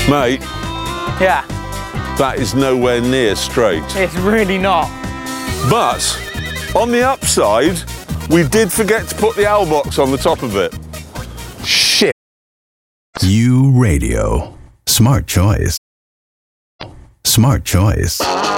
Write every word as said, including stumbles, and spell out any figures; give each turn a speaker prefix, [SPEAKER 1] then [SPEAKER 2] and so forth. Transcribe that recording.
[SPEAKER 1] Mate,
[SPEAKER 2] Yeah,
[SPEAKER 1] that is nowhere near straight.
[SPEAKER 2] it's really not.
[SPEAKER 1] But on the upside, we did forget to put the owl box on the top of it. Shit.
[SPEAKER 3] U Radio. Smart choice. Smart choice.